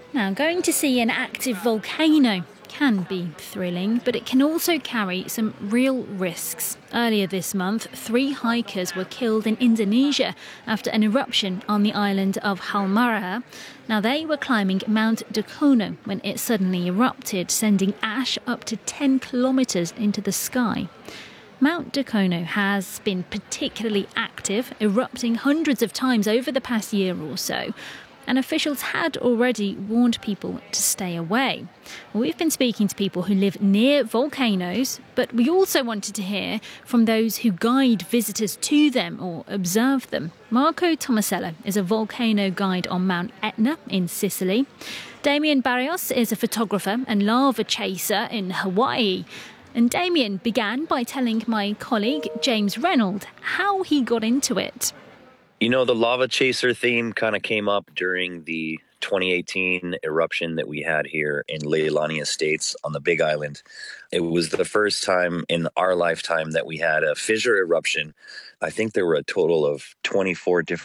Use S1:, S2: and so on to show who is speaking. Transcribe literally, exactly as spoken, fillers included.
S1: Now, going to see an active volcano can be thrilling, but it can also carry some real risks. Earlier this month, three hikers were killed in Indonesia after an eruption on the island of Halmahera. Now, they were climbing Mount Dukono when it suddenly erupted, sending ash up to ten kilometres into the sky. Mount Dukono has been particularly active, erupting hundreds of times over the past year or so, and officials had already warned people to stay away. Well, we've been speaking to people who live near volcanoes, but we also wanted to hear from those who guide visitors to them or observe them. Marco Tomasello is a volcano guide on Mount Etna in Sicily. Damien Barrios is a photographer and lava chaser in Hawaii. And Damien began by telling my colleague James Reynolds how he got into it.
S2: You know, the lava chaser theme kind of came up during the twenty eighteen eruption that we had here in Leilani Estates on the Big Island. It was the first time in our lifetime that we had a fissure eruption. I think there were a total of twenty-four different